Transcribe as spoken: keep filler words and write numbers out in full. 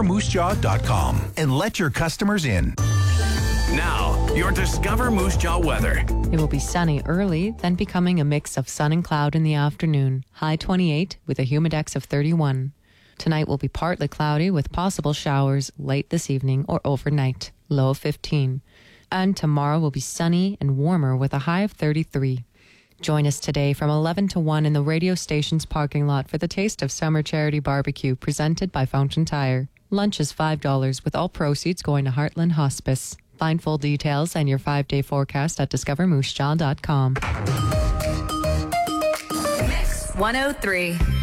discover moose jaw dot com and let your customers in. Now, your Discover Moose Jaw weather. It will be sunny early, then becoming a mix of sun and cloud in the afternoon. High twenty-eight with a humidex of thirty-one. Tonight will be partly cloudy with possible showers late this evening or overnight. Low of fifteen. And tomorrow will be sunny and warmer with a high of thirty-three. Join us today from eleven to one in the radio station's parking lot for the Taste of Summer Charity Barbecue presented by Fountain Tire. Lunch is five dollars with all proceeds going to Heartland Hospice. Find full details and your five-day forecast at discover moose jaw dot com. one oh three.